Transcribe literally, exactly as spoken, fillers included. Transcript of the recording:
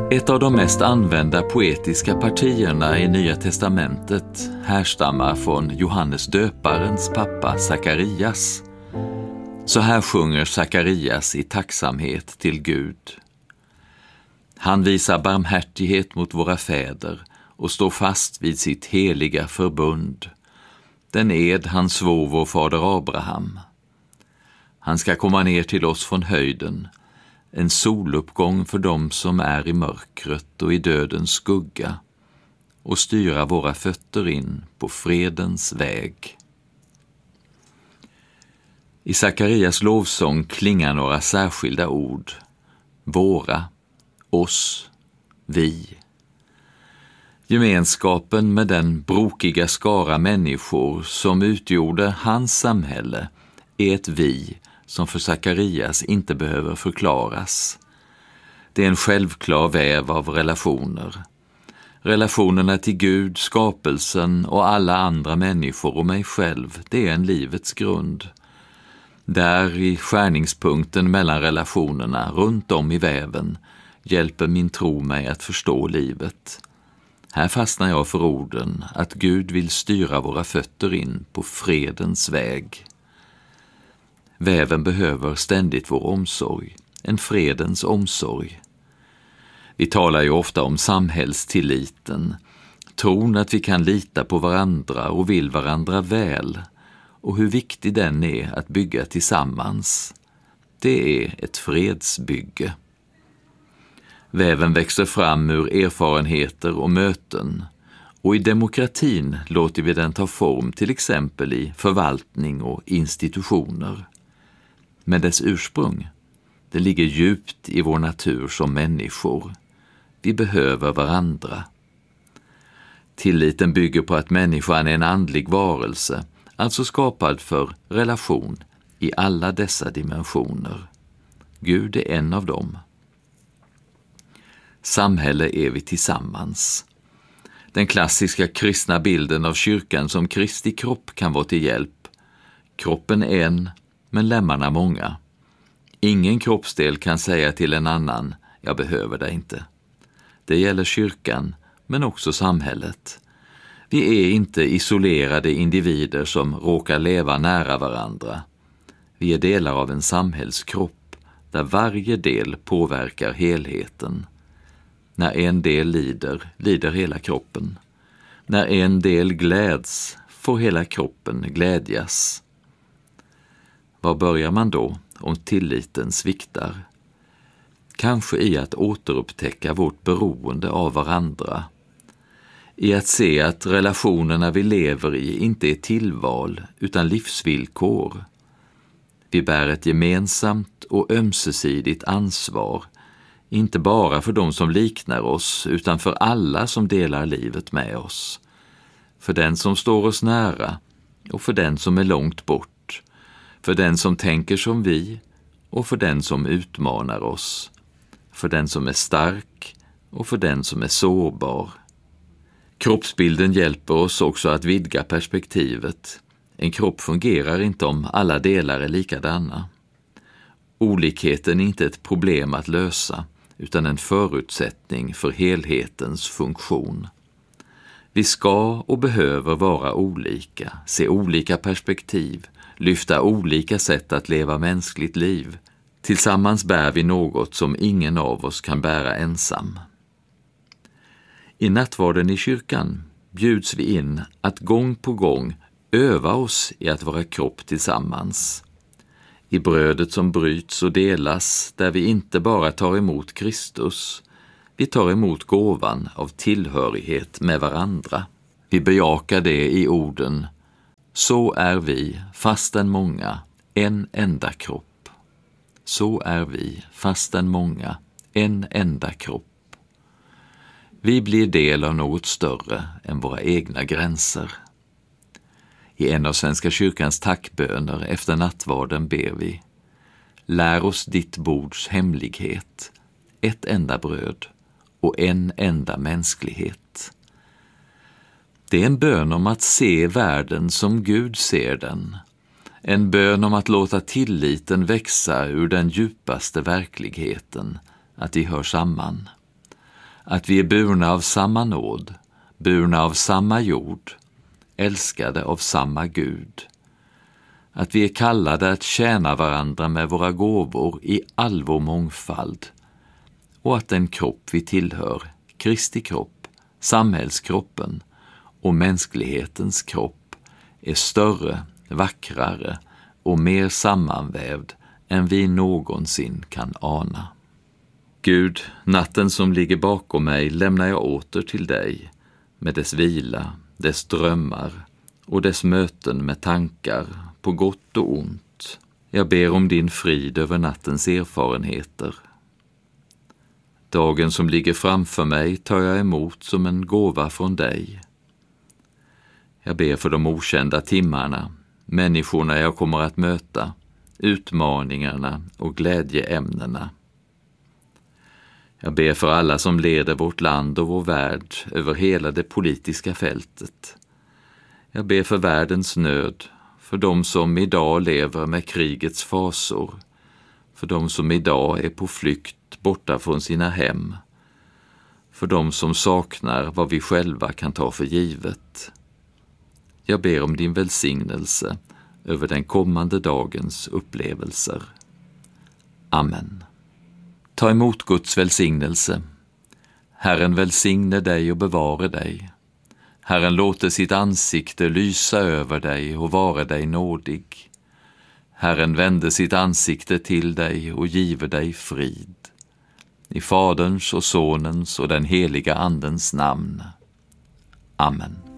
Ett av de mest använda poetiska partierna i Nya testamentet härstammar från Johannes döparens pappa Sakarias. Så här sjunger Sakarias i tacksamhet till Gud. Han visar barmhärtighet mot våra fäder och står fast vid sitt heliga förbund, den ed han svor vår fader Abraham. Han ska komma ner till oss från höjden, en soluppgång för dem som är i mörkret och i dödens skugga, och styra våra fötter in på fredens väg. I Sakarias lovsång klingar några särskilda ord: våra, oss, vi. Gemenskapen med den brokiga skara människor som utgjorde hans samhälle är ett vi som för Sakarias inte behöver förklaras. Det är en självklar väv av relationer. Relationerna till Gud, skapelsen och alla andra människor och mig själv, det är en livets grund. Där i skärningspunkten mellan relationerna, runt om i väven, hjälper min tro mig att förstå livet. Här fastnar jag för orden att Gud vill styra våra fötter in på fredens väg. Väven behöver ständigt vår omsorg, en fredens omsorg. Vi talar ju ofta om samhällstilliten, tron att vi kan lita på varandra och vill varandra väl, och hur viktig den är att bygga tillsammans. Det är ett fredsbygge. Väven växer fram ur erfarenheter och möten, och i demokratin låter vi den ta form till exempel i förvaltning och institutioner. Men dess ursprung, det ligger djupt i vår natur som människor. Vi behöver varandra. Tilliten bygger på att människan är en andlig varelse, alltså skapad för relation i alla dessa dimensioner. Gud är en av dem. Samhälle är vi tillsammans. Den klassiska kristna bilden av kyrkan som Kristi kropp kan vara till hjälp. Kroppen är en, men lemmarna många. Ingen kroppsdel kan säga till en annan, jag behöver dig inte. Det gäller kyrkan, men också samhället. Vi är inte isolerade individer som råkar leva nära varandra. Vi är delar av en samhällskropp, där varje del påverkar helheten. När en del lider, lider hela kroppen. När en del gläds, får hela kroppen glädjas. Var börjar man då om tilliten sviktar? Kanske i att återupptäcka vårt beroende av varandra. I att se att relationerna vi lever i inte är tillval utan livsvillkor. Vi bär ett gemensamt och ömsesidigt ansvar, inte bara för de som liknar oss utan för alla som delar livet med oss. För den som står oss nära och för den som är långt bort. För den som tänker som vi och för den som utmanar oss. För den som är stark och för den som är sårbar. Kroppsbilden hjälper oss också att vidga perspektivet. En kropp fungerar inte om alla delar är likadana. Olikheten är inte ett problem att lösa, utan en förutsättning för helhetens funktion. Vi ska och behöver vara olika, se olika perspektiv, lyfta olika sätt att leva mänskligt liv. Tillsammans bär vi något som ingen av oss kan bära ensam. I nattvarden i kyrkan bjuds vi in att gång på gång öva oss i att vara kropp tillsammans. I brödet som bryts och delas, där vi inte bara tar emot Kristus, vi tar emot gåvan av tillhörighet med varandra. Vi bejakar det i orden: så är vi, fastän många, en enda kropp. Så är vi, fastän många, en enda kropp. Vi blir del av något större än våra egna gränser. I en av Svenska kyrkans tackböner efter nattvarden ber vi: lär oss ditt bords hemlighet, ett enda bröd och en enda mänsklighet. Det är en bön om att se världen som Gud ser den. En bön om att låta tilliten växa ur den djupaste verkligheten, att de hör samman. att vi är burna av samma nåd, burna av samma jord, älskade av samma Gud. Att vi är kallade att tjäna varandra med våra gåvor i all vår mångfald, och att den kropp vi tillhör, Kristi kropp, samhällskroppen och mänsklighetens kropp, är större, vackrare och mer sammanvävd än vi någonsin kan ana. Gud, natten som ligger bakom mig lämnar jag åter till dig, med dess vila, dess drömmar och dess möten med tankar på gott och ont. Jag ber om din frid över nattens erfarenheter. Dagen som ligger framför mig tar jag emot som en gåva från dig. Jag ber för de okända timmarna, människorna jag kommer att möta, utmaningarna och glädjeämnena. Jag ber för alla som leder vårt land och vår värld över hela det politiska fältet. Jag ber för världens nöd, för de som idag lever med krigets fasor, för de som idag är på flykt borta från sina hem, för de som saknar vad vi själva kan ta för givet. Jag ber om din välsignelse över den kommande dagens upplevelser. Amen. Ta emot Guds välsignelse. Herren välsigne dig och bevare dig. Herren låter sitt ansikte lysa över dig och vara dig nådig. Herren vände sitt ansikte till dig och give dig frid. I Faderns och Sonens och den heliga Andens namn. Amen.